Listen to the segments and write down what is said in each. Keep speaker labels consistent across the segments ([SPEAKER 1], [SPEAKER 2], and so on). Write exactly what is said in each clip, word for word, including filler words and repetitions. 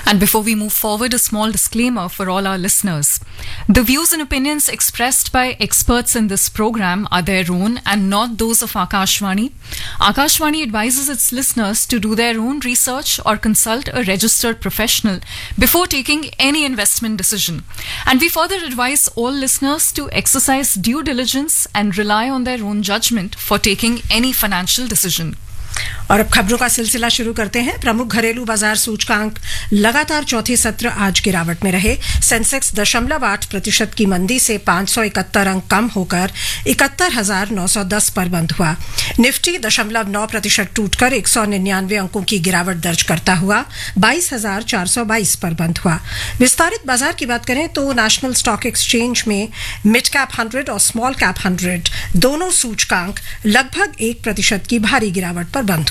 [SPEAKER 1] And before we move forward, a small disclaimer for all our listeners. The views and opinions expressed by experts in this program are their own and not those of Akashvani. Akashvani advises its listeners to do their own research or consult a registered professional before taking any investment decision. And we further advise all listeners to exercise due diligence and rely on their own judgment for taking any financial decision.
[SPEAKER 2] और अब खबरों का सिलसिला शुरू करते हैं। प्रमुख घरेलू बाजार सूचकांक लगातार चौथे सत्र आज गिरावट में रहे। सेंसेक्स दशमलव आठ प्रतिशत की मंदी से पांच सौ इकहत्तर अंक कम होकर इकहत्तर हजार नौ सौ दस पर बंद हुआ। निफ्टी दशमलव नौ प्रतिशत टूटकर एक सौ निन्यानवे अंकों की गिरावट दर्ज करता हुआ बाईस हजार चार सौ बाईस पर बंद हुआ। विस्तारित बाजार की बात करें तो नेशनल स्टॉक एक्सचेंज में मिड कैप हंड्रेड और स्मॉल कैप हंड्रेड दोनों सूचकांक लगभग एक प्रतिशत की भारी गिरावट पर बंद हुए।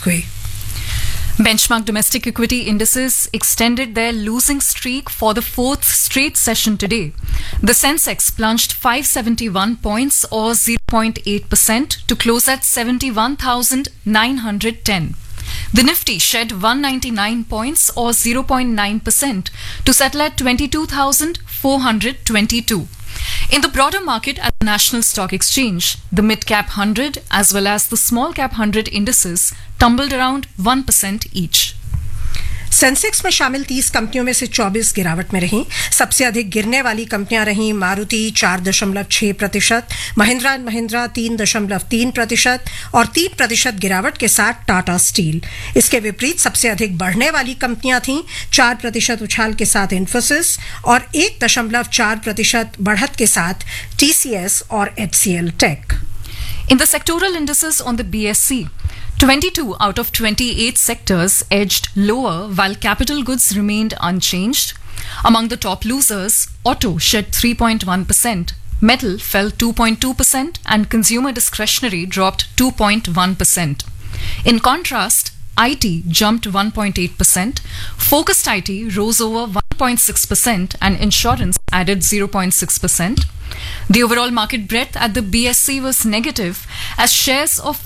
[SPEAKER 1] Benchmark domestic equity indices extended their losing streak for the fourth straight session today. The Sensex plunged five hundred seventy-one points or zero point eight percent to close at seventy-one thousand nine hundred ten. The Nifty shed one hundred ninety-nine points or zero point nine percent to settle at twenty-two thousand four hundred twenty-two. In the broader market at the National Stock Exchange, the mid-cap one hundred as well as the small-cap one hundred indices tumbled around one percent each.
[SPEAKER 2] Sensex में शामिल तीस कंपनियों में से चौबीस गिरावट में रहीं। सबसे अधिक गिरने वाली कंपनियां रहीं मारुति चार दशमलव छह प्रतिशत, महिंद्रा एंड महिंद्रा तीन दशमलव तीन प्रतिशत और तीन प्रतिशत गिरावट के साथ टाटा स्टील। इसके विपरीत सबसे अधिक बढ़ने वाली कंपनियां थीं चार प्रतिशत उछाल के साथ इन्फोसिस और एक दशमलव चार प्रतिशत बढ़त के साथ टीसीएस और HCL take.
[SPEAKER 1] In the sectoral indices on the B S E, twenty-two out of twenty-eight sectors edged lower while capital goods remained unchanged. Among the top losers, auto shed three point one percent, metal fell two point two percent and consumer discretionary dropped two point one percent. In contrast, I T jumped one point eight percent, focused I T rose over one point six percent and insurance added zero point six percent. The overall market breadth at the B S E was negative as shares of